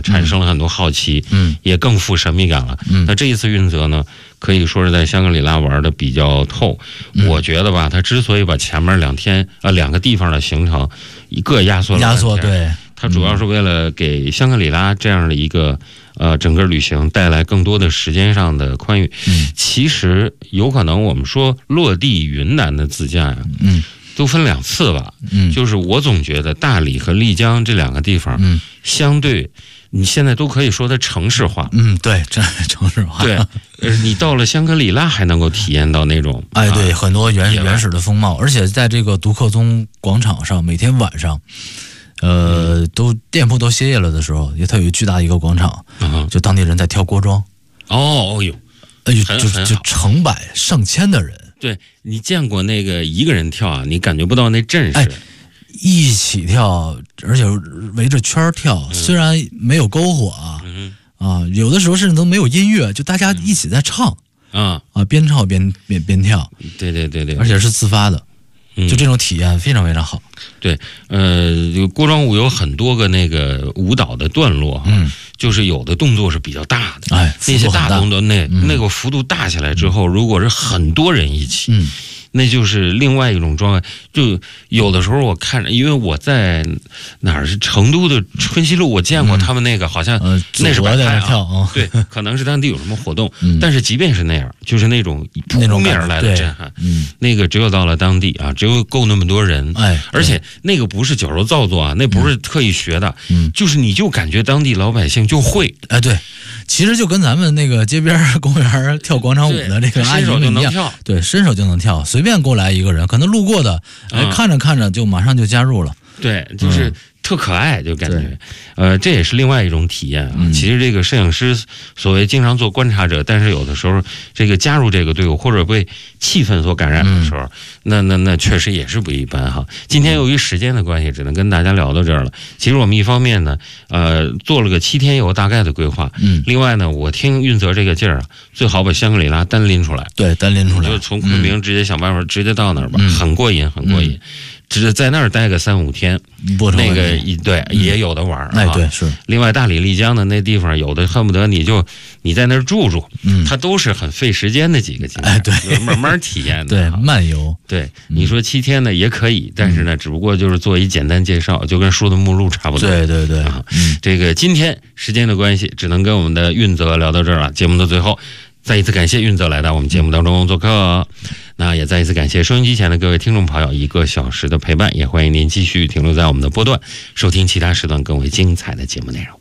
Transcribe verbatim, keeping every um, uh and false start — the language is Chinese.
产生了很多好奇， 嗯， 也更富神秘感了。嗯，那这一次运泽呢，可以说是在香格里拉玩的比较透。嗯、我觉得吧，他之所以把前面两天呃两个地方的行程一个压缩了压缩，对， 他主要是为了给香格里拉这样的一个呃整个旅行带来更多的时间上的宽裕。嗯，其实有可能我们说落地云南的自驾呀，嗯。都分两次吧，嗯，就是我总觉得大理和丽江这两个地方，嗯，相对你现在都可以说它城市化， 嗯，对，这城市化， 对，呃，你到了香格里拉还能够体验到那种， 哎，对，啊、很多原原始的风貌，而且在这个独克宗广场上，每天晚上，呃，嗯、都店铺都歇业了的时候，也它有巨大的一个广场，嗯、就当地人在跳锅庄， 哦，哦呦， 哎呦，就就成百上千的人。 对，你见过那个一个人跳啊，你感觉不到那阵势。 哎，一起跳，而且围着圈跳，嗯、虽然没有篝火啊，嗯、啊，有的时候甚至都没有音乐，就大家一起在唱，啊啊，边唱边边边跳。 对对对对， 而且是自发的，嗯、就这种体验非常非常好。 对，呃，锅庄舞有很多个那个舞蹈的段落，嗯。就是有的动作是比较大的，哎，那些大动作那、嗯、那个幅度大起来之后，如果是很多人一起，嗯，那就是另外一种状态。就有的时候我看着，因为我在哪儿是成都的春熙路，我见过他们那个，好像那是摆拍啊， 嗯呃、 对，可能是当地有什么活动，嗯、但是即便是那样，就是那种扑面而来的震撼，嗯，那个只有到了当地啊，只有够那么多人，哎，而且那个不是矫揉造作啊，那不是特意学的，嗯，就是你就感觉当地老百姓就会， 哎，对。其实就跟咱们那个街边公园跳广场舞的这个阿姨们一样，对，伸手就能跳，随便过来一个人，可能路过的，哎，看着看着就马上就加入了， 对，就是特可爱，就感觉，呃，这也是另外一种体验啊。嗯、其实这个摄影师所谓经常做观察者，但是有的时候这个加入这个队伍或者被气氛所感染的时候，嗯、那那那确实也是不一般哈。今天由于时间的关系，只能跟大家聊到这儿了。其实我们一方面呢，呃，做了个七天游大概的规划，嗯，另外呢，我听运泽这个劲儿啊，最好把香格里拉单拎出来， 对，单拎出来， 就从昆明直接想办法直接到那儿吧，嗯、很过瘾，很过瘾。嗯只是在那儿待个三五天，那个一对、嗯、也有的玩儿、 哎，对是。 另外，大理丽江的那地方，有的恨不得你就你在那儿住住，嗯，它都是很费时间的几个景点， 哎，对， 慢慢体验的， 对，慢游。 对，你说七天呢也可以，但是呢，只不过就是做一简单介绍，就跟书的目录差不多。 对对对啊， 嗯，这个今天时间的关系，只能跟我们的运泽聊到这儿了。节目的最后，再一次感谢运泽来到我们节目当中做客。那也再一次感谢收音机前的各位听众朋友一个小时的陪伴，也欢迎您继续停留在我们的波段，收听其他时段更为精彩的节目内容。